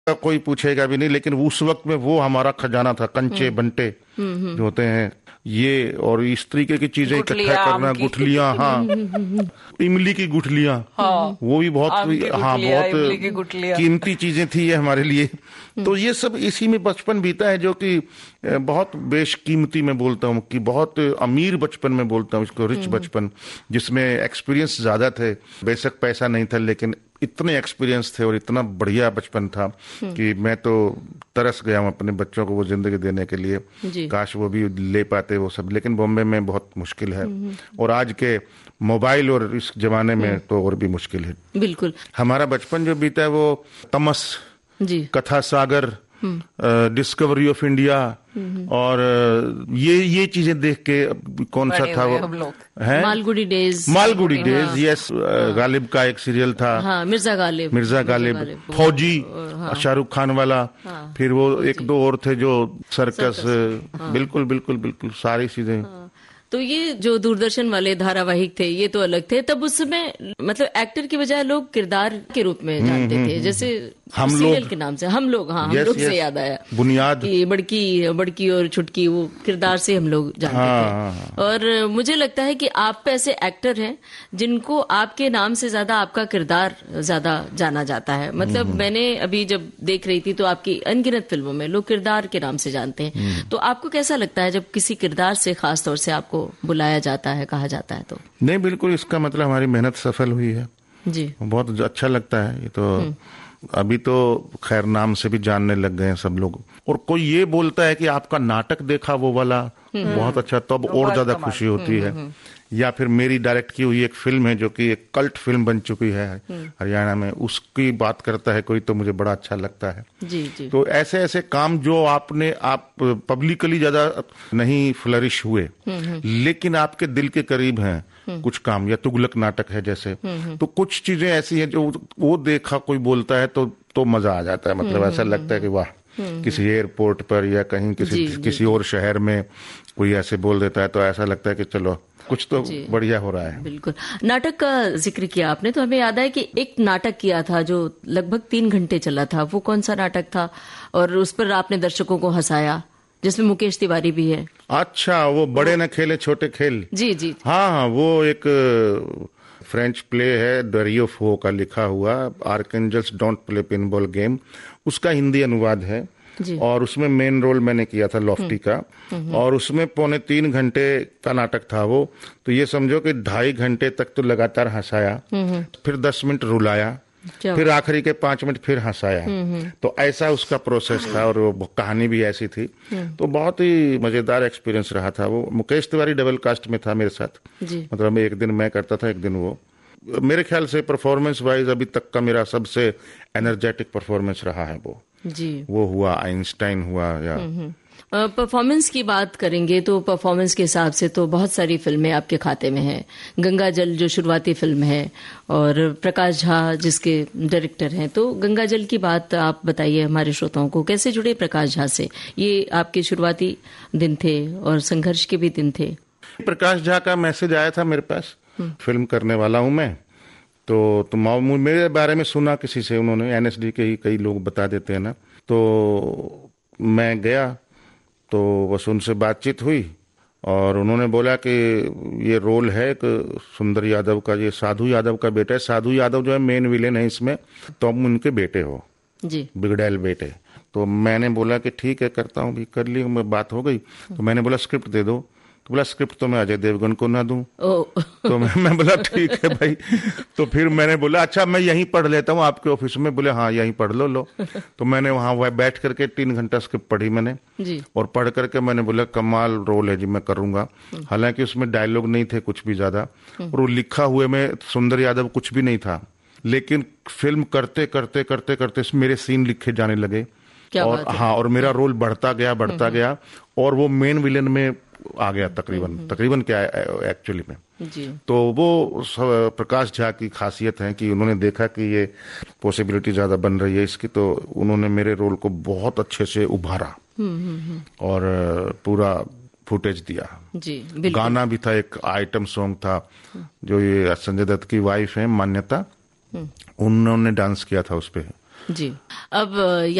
कोई पूछेगा भी नहीं, लेकिन उस वक्त में वो हमारा खजाना था। कंचे बंटे जो होते हैं ये, और इस तरीके की चीजें इकट्ठा करना, गुठलियां, हाँ, इमली की गुठलियां, हाँ, वो भी बहुत, हाँ, बहुत कीमती चीजें थी ये हमारे लिए। तो ये सब इसी में बचपन बीता है, जो कि बहुत बेशकीमती मैं बोलता हूँ, कि बहुत अमीर बचपन में बोलता हूँ इसको, रिच बचपन, जिसमें एक्सपीरियंस ज्यादा थे। बेशक पैसा नहीं था, लेकिन इतने एक्सपीरियंस थे और इतना बढ़िया बचपन था कि मैं तो तरस गया हूँ अपने बच्चों को वो जिंदगी देने के लिए। काश वो भी ले पाते वो सब, लेकिन बॉम्बे में बहुत मुश्किल है, और आज के मोबाइल और इस जमाने में तो और भी मुश्किल है। बिल्कुल। हमारा बचपन जो बीता है वो तमस, कथा सागर, डिस्कवरी ऑफ इंडिया, और ये चीजें देख के, कौन सा था वो, है मालगुडी डेज, यस, गालिब का एक सीरियल था, हाँ, मिर्जा गालिब, फौजी, शाहरुख खान वाला, फिर वो एक दो और थे जो सर्कस, बिल्कुल बिल्कुल बिल्कुल सारी चीजें। तो ये जो दूरदर्शन वाले धारावाहिक थे ये तो अलग थे। तब उस समय मतलब एक्टर की बजाय लोग किरदार के रूप में जानते थे, जैसे हम सीरियल लोग के नाम से हम लोग, हाँ, हम लोग से याद आया बुनियाद कि बड़की और छुटकी, वो किरदार से हम लोग जानते थे। और मुझे लगता है कि आप ऐसे एक्टर हैं जिनको आपके नाम से ज्यादा आपका किरदार ज्यादा जाना जाता है। मतलब मैंने अभी जब देख रही थी तो आपकी अनगिनत फिल्मों में लोग किरदार के नाम से जानते हैं। तो आपको कैसा लगता है जब किसी किरदार से खास तौर से आपको बुलाया जाता है, कहा जाता है? तो नहीं, बिल्कुल, इसका मतलब हमारी मेहनत सफल हुई है जी, बहुत अच्छा लगता है ये तो। अभी तो खैर नाम से भी जानने लग गए हैं सब लोग, और कोई ये बोलता है कि आपका नाटक देखा वो वाला बहुत अच्छा, तब और ज्यादा खुशी होती है। या फिर मेरी डायरेक्ट की हुई एक फिल्म है जो कि एक कल्ट फिल्म बन चुकी है हरियाणा में, उसकी बात करता है कोई तो मुझे बड़ा अच्छा लगता है। जी। तो ऐसे ऐसे काम जो आप पब्लिकली ज्यादा नहीं फ्लरिश हुए, लेकिन आपके दिल के करीब हैं कुछ काम, या तुगलक नाटक है जैसे, तो कुछ चीजें ऐसी हैं जो वो देखा कोई बोलता है तो मजा आ जाता है। मतलब ऐसा लगता है कि वाह, किसी एयरपोर्ट पर या कहीं किसी और शहर में कोई ऐसे बोल देता है तो ऐसा लगता है कि चलो कुछ तो बढ़िया हो रहा है। बिल्कुल। नाटक का जिक्र किया आपने तो हमें याद है कि एक नाटक किया था जो लगभग 3 घंटे चला था। वो कौन सा नाटक था और उस पर आपने दर्शकों को हंसाया, जिसमें मुकेश तिवारी भी है? अच्छा, वो बड़े न खेले छोटे खेल। जी। हाँ, वो एक फ्रेंच प्ले है, डरियो फो का लिखा हुआ, archangels don't play pinball game, उसका हिंदी अनुवाद है। और उसमें मेन रोल मैंने किया था लॉफ्टी का, और उसमें 2.25 घंटे का नाटक था वो। तो ये समझो कि 2.5 घंटे तक तो लगातार हंसाया, फिर 10 मिनट रुलाया, फिर आखिरी के 5 मिनट फिर हंसाया। तो ऐसा उसका प्रोसेस था, और वो कहानी भी ऐसी थी। तो बहुत ही मजेदार एक्सपीरियंस रहा था वो। मुकेश तिवारी डबल कास्ट में था मेरे साथ, मतलब एक दिन मैं करता था, एक दिन वो। मेरे ख्याल से परफॉर्मेंस वाइज अभी तक का मेरा सबसे एनर्जेटिक परफॉर्मेंस रहा है वो। वो हुआ, आइंस्टाइन हुआ, या परफॉर्मेंस की बात करेंगे तो परफॉर्मेंस के हिसाब से तो बहुत सारी फिल्में आपके खाते में हैं। गंगा जल जो शुरुआती फिल्म है, और प्रकाश झा जिसके डायरेक्टर हैं। तो गंगा जल की बात आप बताइए हमारे श्रोताओं को, कैसे जुड़े प्रकाश झा से? ये आपके शुरुआती दिन थे और संघर्ष के भी दिन थे। प्रकाश झा का मैसेज आया था मेरे पास, फिल्म करने वाला हूं मैं, तो मेरे बारे में सुना किसी से, उन्होंने, एनएसडी के ही कई लोग बता देते हैं ना। तो मैं गया, तो बस उनसे बातचीत हुई, और उन्होंने बोला कि ये रोल है एक सुंदर यादव का, ये साधु यादव का बेटा है। साधु यादव जो है मेन विलेन है इसमें, तो हम उनके बेटे हो जी, बिगड़ैल बेटे। तो मैंने बोला कि ठीक है, करता हूँ भी, कर ली, बात हो गई। तो मैंने बोला स्क्रिप्ट दे दो, तो बोला स्क्रिप्ट तो मैं अजय देवगन को ना दूं। तो मैं बोला ठीक है भाई। तो फिर मैंने बोला अच्छा मैं यहीं पढ़ लेता हूँ आपके ऑफिस में। बोले हाँ यहीं पढ़ लो। तो मैंने वहां बैठ करके 3 घंटा स्क्रिप्ट पढ़ी मैंने जी। और पढ़ करके मैंने बोला कमाल रोल है जी, मैं करूंगा। हालांकि उसमें डायलॉग नहीं थे कुछ भी ज्यादा, और वो लिखा हुए में सुंदर यादव कुछ भी नहीं था, लेकिन फिल्म करते करते करते करते मेरे सीन लिखे जाने लगे, और हाँ, और मेरा रोल बढ़ता गया, और वो मेन विलेन में आ गया तकरीबन क्या एक्चुअली में जी। तो वो प्रकाश झा की खासियत है कि उन्होंने देखा कि ये पॉसिबिलिटी ज्यादा बन रही है इसकी, तो उन्होंने मेरे रोल को बहुत अच्छे से उभारा और पूरा फुटेज दिया जी। गाना भी था, एक आइटम सॉन्ग था जो ये संजय दत्त की वाइफ है मान्यता, उन्होंने डांस किया था उस पे जी। अब